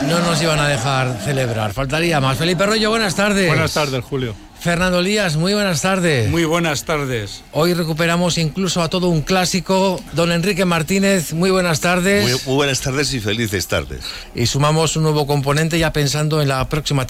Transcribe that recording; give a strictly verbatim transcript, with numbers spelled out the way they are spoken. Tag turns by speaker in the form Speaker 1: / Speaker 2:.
Speaker 1: no nos iban a dejar celebrar. Faltaría más. Felipe Rollo, buenas tardes.
Speaker 2: Buenas tardes, Julio.
Speaker 1: Fernando Lías, muy buenas tardes.
Speaker 2: Muy buenas tardes.
Speaker 1: Hoy recuperamos incluso a todo un clásico. Don Enrique Martínez, muy buenas tardes.
Speaker 3: Muy, muy buenas tardes y felices tardes.
Speaker 1: Y sumamos un nuevo componente ya pensando en la próxima